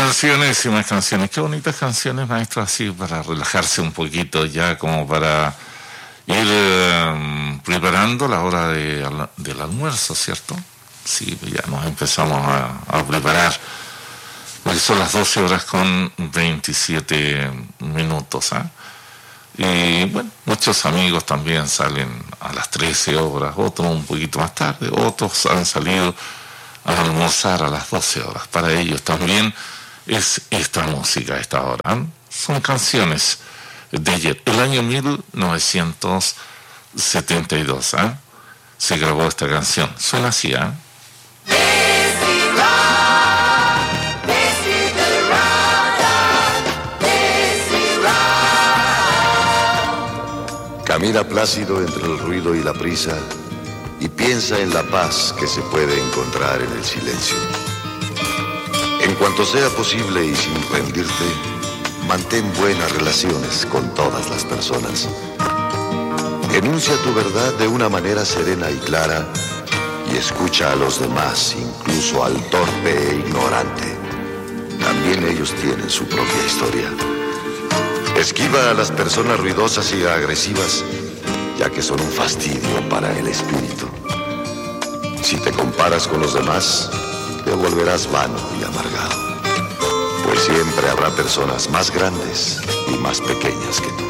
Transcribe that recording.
Canciones y más canciones. Qué bonitas canciones, maestro, así para relajarse un poquito ya, como para ir preparando la hora del almuerzo, ¿cierto? Sí, ya nos empezamos a preparar. Porque son las 12 horas con 27 minutos, ¿ah? Y bueno, muchos amigos también salen a las 13 horas, otros un poquito más tarde, otros han salido a almorzar a las 12 horas. Para ellos también es esta música a esta hora, ¿eh? Son canciones de ayer, el año 1972, ¿eh? Se grabó esta canción, suena así, ¿eh? Camina plácido entre el ruido y la prisa y piensa en la paz que se puede encontrar en el silencio. En cuanto sea posible y sin rendirte, mantén buenas relaciones con todas las personas. Enuncia tu verdad de una manera serena y clara y escucha a los demás, incluso al torpe e ignorante. También ellos tienen su propia historia. Esquiva a las personas ruidosas y agresivas, ya que son un fastidio para el espíritu. Si te comparas con los demás, te volverás vano y amargado, pues siempre habrá personas más grandes y más pequeñas que tú.